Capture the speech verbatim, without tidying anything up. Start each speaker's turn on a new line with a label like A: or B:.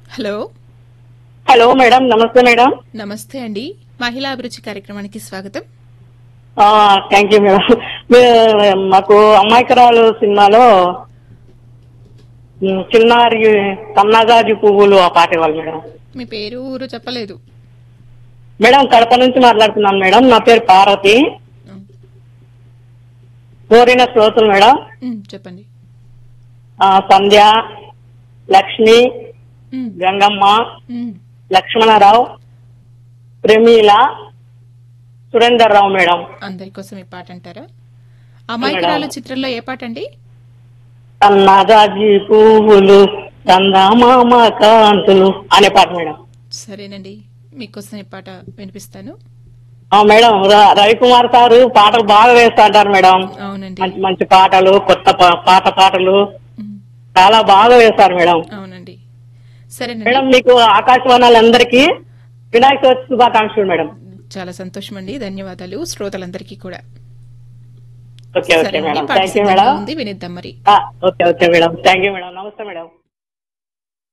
A: Hello
B: hello madam, నమస్తే madam.
A: నమస్తే అండి. మహిళా అభిరుచి కార్యక్రమానికి స్వాగతం.
B: Thank you madam. మీ- మాకు అమ్మాయికరాలు సినిమాలో ఉమ్, చిన్నారి సన్నజాజి పువ్వులు ఆ పాట ఇవ్వాలి మేడం.
A: మీ పేరు ఊరు చెప్పలేదు.
B: మేడం కడప నుంచి మాట్లాడుతున్నాను మేడం. నా పేరు పార్వతి.
A: ఉమ్,
B: కోరిన శ్రోతలు మేడం.
A: ఉమ్, చెప్పండి.
B: ఆ, సంధ్య, లక్ష్మి,
A: ఉమ్,
B: గంగమ్మ,
A: ఉమ్,
B: లక్ష్మణరావు, ప్రమీల, సురేందర్ రావు మేడం.
A: అందరి కోసం ఈ పాట అంటారా? అమాయకురాలు చిత్రంలో ఏ పాట అండి?
B: సన్నజాజి పువ్వులు చందమామ కాంతులు అనే పాట మేడం.
A: సరేనండి, మీకోసం ఈ పాట వినిపిస్తాను.
B: ఆ మేడం, ర- రవికుమార్ సారు పాటలు బాగా వేస్తా అంటారు మేడం.
A: అవునండి.
B: మంచి మంచి పాటలు, కొత్త పా- పాత పాటలు
A: ఉమ్,
B: చాలా బాగా వేస్తారు మేడం.
A: అవునండి. సరేనండి,
B: మేడం మీకు ఆకాశవాణులందరికీ వినాయక చవితి శుభాకాంక్షలు మేడం.
A: చాలా సంతోషం అండి. ధన్యవాదాలు శ్రోతలందరికీ కూడా.
B: ఓకే ఓకే
A: సరేనండి,
B: మేడం,
A: పాట
B: థ్యాంక్ యూ
A: సిద్ధంగా
B: మేడం.
A: ఉంది, వినిద్దాం మరి.
B: Okay okay madam, thank you madam, నమస్తే మేడం.